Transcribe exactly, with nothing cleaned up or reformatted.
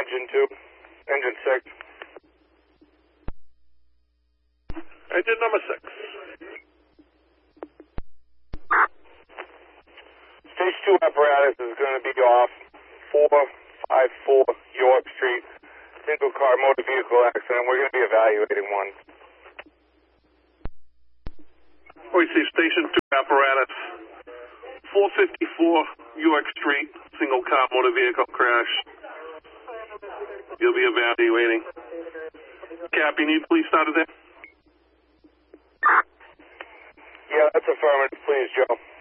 engine two, engine six. Engine number six. Stage two apparatus is going to be off four five four York Street, single car motor vehicle accident. We're going to be evaluating one. We see station two apparatus, four fifty-four York Street, single car motor vehicle crash. You'll be evaluating. Cap, you need police started there? Yeah, that's affirmative. Please, Joe.